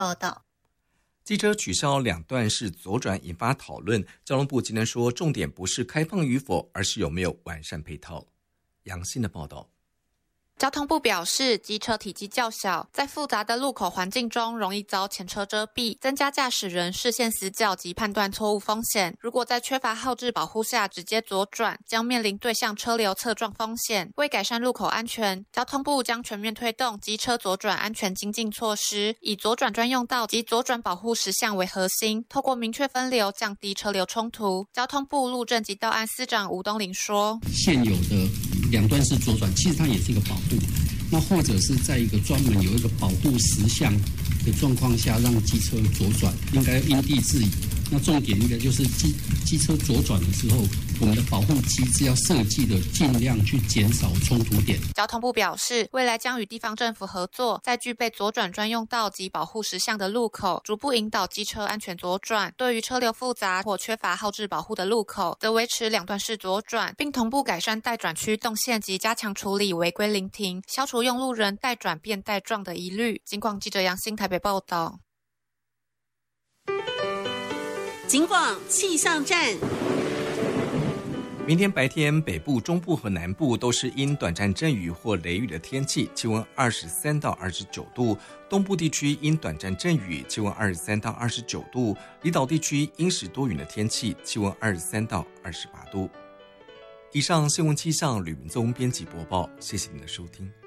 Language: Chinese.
报道。 机车取消两段式左转引发讨论，交通部今天说，重点不是开放与否，而是有没有完善配套。杨欣的报道。 交通部表示，机车体积较小，在复杂的路口环境中容易遭前车遮蔽，增加驾驶人视线死角及判断错误风险。如果在缺乏后置保护下直接左转，将面临对向车流侧撞风险。为改善路口安全，交通部将全面推动机车左转安全精进措施，以左转专用道及左转保护实项为核心，透过明确分流，降低车流冲突。交通部路政及道安司长吴东林说：“ 现有的两段式左转，其实它也是一个保护。那或者是在一个专门有一个保护实项的状况下，让机车左转，应该因地制宜。那重点应该就是机车左转的时候，我们的保护机制要设计的尽量去减少冲突点。” 交通部表示，未来将与地方政府合作，在具备左转专用道及保护实项的路口，逐步引导机车安全左转。对于车流复杂或缺乏后置保护的路口，则维持两段式左转，并同步改善待转区动线及加强处理违规临停，消除用路人待转变待撞的疑虑。警广记者杨欣台北报道。 警广气象站。 明天白天，北部、中部和南部都是因短暂阵雨或雷雨的天气，气温23到29度；东部地区因短暂阵雨，气温23到29度；离岛地区阴时多云的天气，气温23到28度。以上新闻气象，吕明宗编辑播报，谢谢您的收听。